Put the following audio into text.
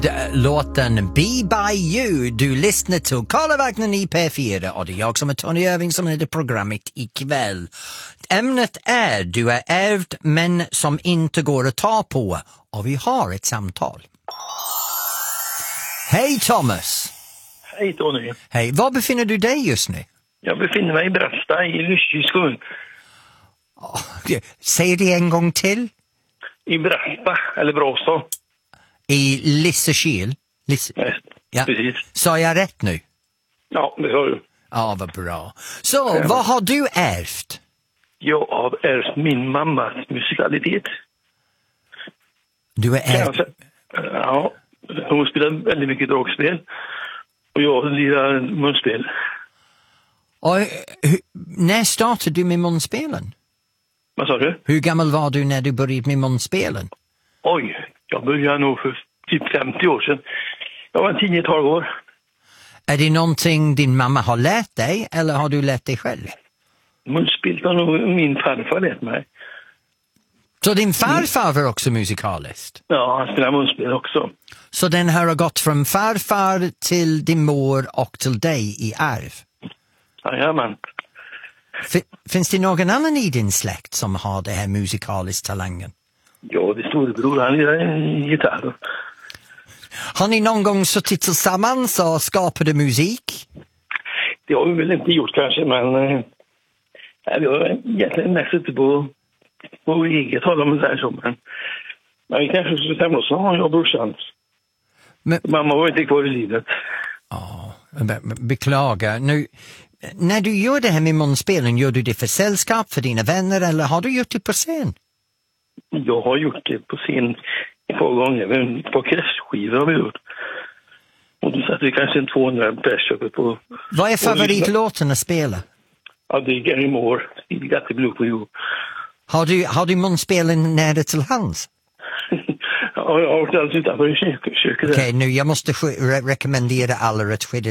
Låten Be By You. Du lyssnar till Karlavagnen i P4 och det är jag som är Tony Irving som är det programmet ikväll. Ämnet är du är ärvd men som inte går att ta på och vi har ett samtal. Hej Thomas! Hej Tony. Hej, var befinner du dig just nu? Jag befinner mig i Brasta i Lysekils kommun. Säg det en gång till. I Brasta, eller Brasa. I Lysekil? Ja. Precis. Sa jag rätt nu? Ja, det har du. Ja, vad bra. Så, vad har du ärvt? Jag har ärvt min mammas musikalitet. Du är ärvt? Ja, hon spelar väldigt mycket dragspel. Och jag lirar munspel. Och när startade du med munspelen? Vad sa du? Hur gammal var du när du började med munspelen? Oj, jag började nog för typ 50 år sedan. Jag var 10-12 år. Är det någonting din mamma har lärt dig eller har du lärt dig själv? Munspel har nog min farfar lärt mig. Så din farfar var också musikalist? Ja, han spelar munspel också. Så den har gått från farfar till din mor och till dig i arv? Jajamän. Finns det någon annan i din släkt som har det här musikalisk talangen? Ja, det är storebror, han lirar gitarr. Har ni någon gång suttit tillsammans och skapade musik? Det har vi väl inte gjort kanske, men vi har egentligen mest ute på eget håll om det här sommaren. Men vi kanske skulle stämma oss, jag och brorsan. Men mamma var inte kvar i livet. Ja, beklagar. Nu, när du gör det här med munspelen, gör du det för sällskap, för dina vänner eller har du gjort det på scen? Jag har gjort det på scen ett par gånger, men på kräftskivor har vi gjort. Och då satt vi kanske en 200 pers uppe på... Vad är favoritlåten att spela? Ja, det är Gary Moore, I Got the Blue for You. Har du munspelen nära till hands? Ja, jag har varit alldeles utanför köket. Okej, nu jag måste rekommendera alla att skydda